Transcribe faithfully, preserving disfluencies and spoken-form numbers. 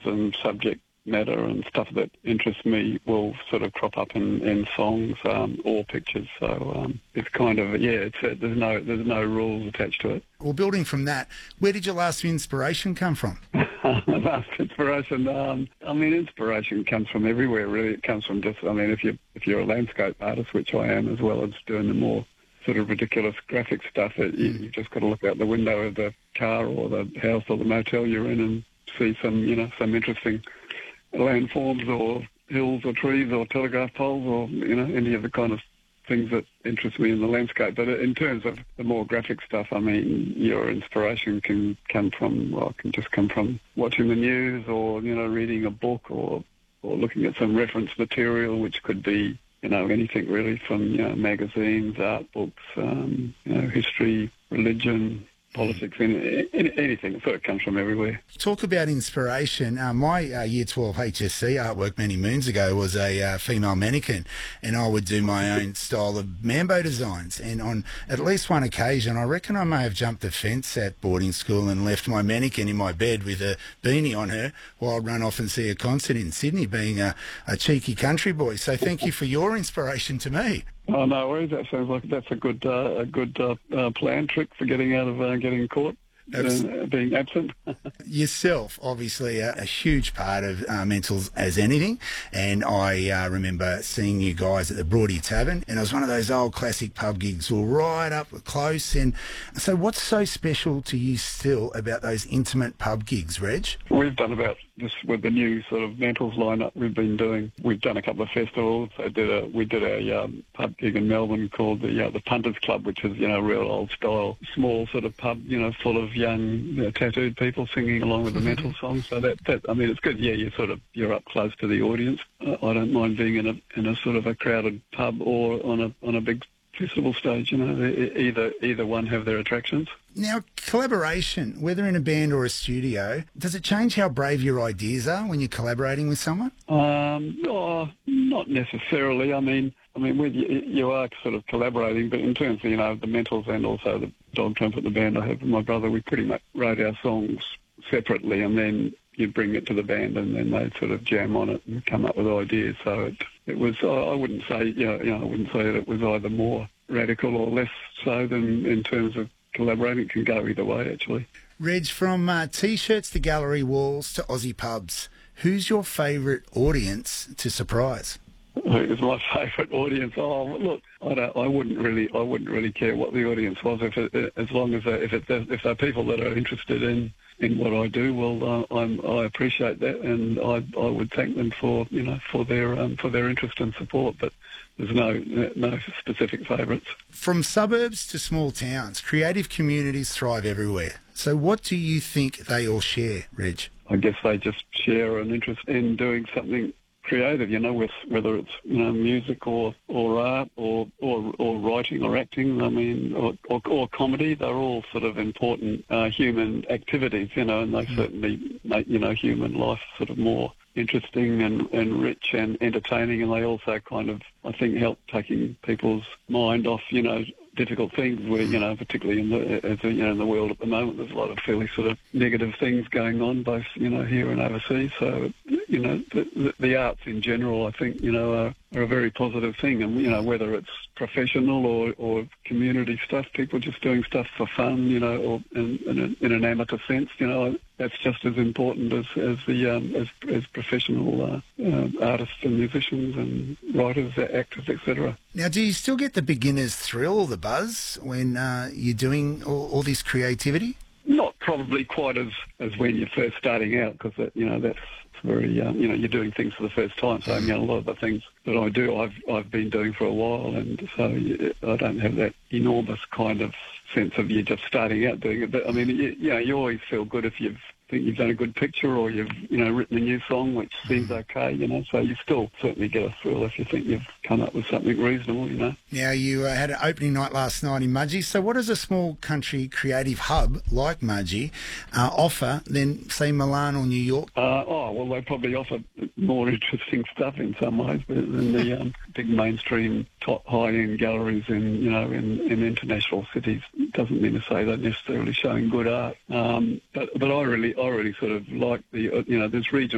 and subject matter and stuff that interests me will sort of crop up in, in songs um, or pictures. So um, it's kind of, yeah, it's a, there's no there's no rules attached to it. Well, building from that, where did your last inspiration come from? Last inspiration, um, I mean, inspiration comes from everywhere, really. It comes from just, I mean, if, you, if you're a landscape artist, which I am, as well as doing the more sort of ridiculous graphic stuff, it, you, you've just got to look out the window of the car or the house or the motel you're in and see some, you know, some interesting landforms or hills or trees or telegraph poles or, you know, any of the kind of things that interest me in the landscape. But in terms of the more graphic stuff, I mean, your inspiration can come from, well, can just come from watching the news or, you know, reading a book or, or looking at some reference material, which could be, you know, anything really from, you know, magazines, art books, um, you know, history, religion, politics, any, anything. So it comes from everywhere. Talk about inspiration. Uh, my uh, Year twelve H S C artwork many moons ago was a uh, female mannequin, and I would do my own style of Mambo designs. And on at least one occasion, I reckon I may have jumped the fence at boarding school and left my mannequin in my bed with a beanie on her while I'd run off and see a concert in Sydney, being a, a cheeky country boy. So thank you for your inspiration to me. Oh, no worries. That sounds like that's a good uh, a good uh, uh, plan, trick for getting out of uh, getting caught. Uh, being absent. Yourself, obviously, a, a huge part of uh, Mentals as anything, and I uh, remember seeing you guys at the Broadie Tavern, and it was one of those old classic pub gigs, all right up close. And so what's so special to you still about those intimate pub gigs, Reg? We've done about this with the new sort of Mentals lineup we've been doing. We've done a couple of festivals. I did a, we did a um, pub gig in Melbourne called the uh, the Punters Club, which is, you know, real old style, small sort of pub, you know, full of young, you know, tattooed people singing along with the Mental songs. So that, that, I mean, it's good. Yeah, you sort of you're up close to the audience. Uh, I don't mind being in a in a sort of a crowded pub or on a on a big festival stage. You know, either either one have their attractions. Now, collaboration, whether in a band or a studio, does it change how brave your ideas are when you're collaborating with someone? Um, oh, not necessarily. I mean, I mean, with you, you are sort of collaborating, but in terms of, you know, the Mentals and also the Dog Trumpet, the band I have with my brother, we pretty much wrote our songs separately, and then you bring it to the band, and then they sort of jam on it and come up with ideas. So it, it was, I wouldn't say, you know, you know, I wouldn't say that it was either more radical or less so than in terms of collaborating. It can go either way, actually. Reg, from uh, T-shirts to gallery walls to Aussie pubs, who's your favourite audience to surprise? Who's my favourite audience? Oh, look, I don't. I wouldn't really. I wouldn't really care what the audience was, if it, as long as they, if it, if they're people that are interested in, in what I do. Well, uh, I'm, I appreciate that, and I I would thank them for, you know, for their um, for their interest and support. But there's no no specific favourites. From suburbs to small towns, creative communities thrive everywhere. So what do you think they all share, Reg? I guess they just share an interest in doing something creative, you know, with whether it's, you know, music or, or art or, or or writing or acting, I mean, or, or, or comedy. They're all sort of important uh, human activities, you know, and they mm. certainly make, you know, human life sort of more interesting and, and rich and entertaining, and they also kind of, I think, help taking people's mind off, you know, difficult things where, you know, particularly in the, as a, you know, in the world at the moment, there's a lot of fairly sort of negative things going on, both, you know, here and overseas. So, you know, the, the, the arts in general, I think, you know, are, are a very positive thing. And, you know, whether it's professional or, or community stuff, people just doing stuff for fun, you know, or in, in, a, in an amateur sense, you know, that's just as important as, as the um, as, as professional uh, uh, artists and musicians and writers, actors, et cetera. Now, do you still get the beginner's thrill or the buzz when uh, you're doing all, all this creativity? Not probably quite as, as when you're first starting out, because, you know, that's very, um, you know, you're doing things for the first time. So, you know, a lot of the things that I do, I've I've been doing for a while, and so I don't have that enormous kind of sense of you just starting out doing it. But I mean, you, you know, you always feel good if you've think you've done a good picture or you've, you know, written a new song which seems okay, you know, so you still certainly get a thrill if you think you've come up with something reasonable, you know. Now, you uh, had an opening night last night in Mudgee, so what does a small country creative hub like Mudgee uh, offer than, say, Milan or New York? Uh, oh, well, they probably offer more interesting stuff in some ways than the um, big mainstream top high-end galleries in, you know, in, in international cities. It doesn't mean to say they're necessarily showing good art, um, but, but I really I really sort of like the, you know, there's regional